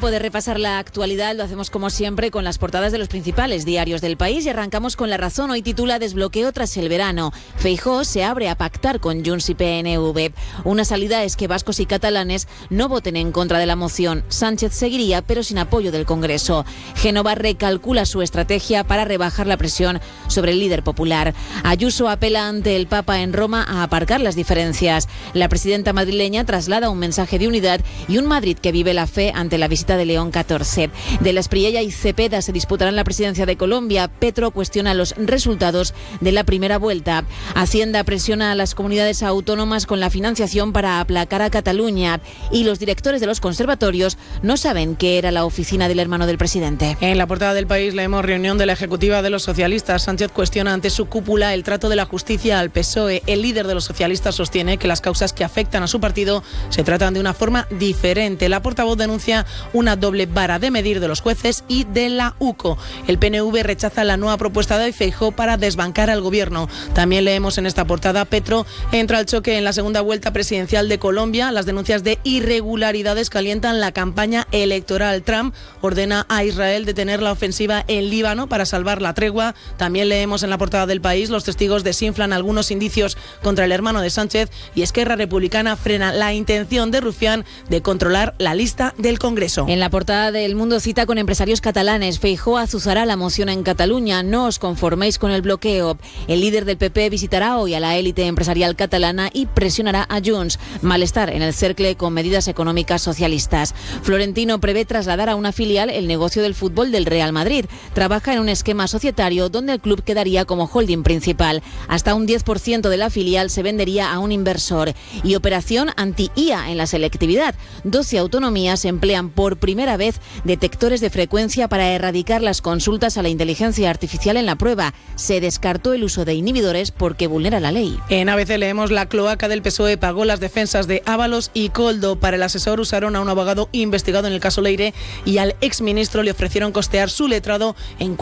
Tiempo de repasar la actualidad, lo hacemos como siempre con las portadas de los principales diarios del país y arrancamos con La Razón. Hoy titula Desbloqueo tras el verano. Feijóo se abre a pactar con Junts y PNV. Una salida es que vascos y catalanes no voten en contra de la moción. Sánchez seguiría, pero sin apoyo del Congreso. Génova recalcula su estrategia para rebajar la presión sobre el líder popular. Ayuso apela ante el Papa en Roma a aparcar las diferencias. La presidenta madrileña traslada un mensaje de unidad y un Madrid que vive la fe ante la visita de León XIV. De la Espriella y Cepeda se disputarán la presidencia de Colombia. Petro cuestiona los resultados de la primera vuelta. Hacienda presiona a las comunidades autónomas con la financiación para aplacar a Cataluña. Y los directores de los conservatorios no saben qué era la oficina del hermano del presidente. En la portada del País leemos reunión de la ejecutiva de los socialistas. Sánchez cuestiona ante su cúpula el trato de la justicia al PSOE. El líder de los socialistas sostiene que las causas que afectan a su partido se tratan de una forma diferente. La portavoz denuncia una doble vara de medir de los jueces y de la UCO. El PNV rechaza la nueva propuesta de Feijóo para desbancar al gobierno. También leemos en esta portada: Petro entra al choque en la segunda vuelta presidencial de Colombia. Las denuncias de irregularidades calientan la campaña electoral. Trump ordena a Israel detener la ofensiva en Líbano para salvar la tregua. También leemos en la portada del País: los testigos desinflan algunos indicios contra el hermano de Sánchez y Esquerra Republicana frena la intención de Rufián de controlar la lista del Congreso. En la portada del Mundo cita con empresarios catalanes. Feijóo azuzará la moción en Cataluña. No os conforméis con el bloqueo. El líder del PP visitará hoy a la élite empresarial catalana y presionará a Junts. Malestar en el cercle con medidas económicas socialistas. Florentino prevé trasladar a una filial el negocio del fútbol del Real Madrid. Trabaja en un esquema societario donde el club quedaría como holding principal. Hasta un 10% de la filial se vendería a un inversor. Y operación anti-IA en la selectividad. 12 autonomías emplean por primera vez detectores de frecuencia para erradicar las consultas a la inteligencia artificial en la prueba. Se descartó el uso de inhibidores porque vulnera la ley. En ABC leemos: la cloaca del PSOE pagó las defensas de Ábalos y Koldo. Para el asesor usaron a un abogado investigado en el caso Leire y al exministro le ofrecieron costear su letrado en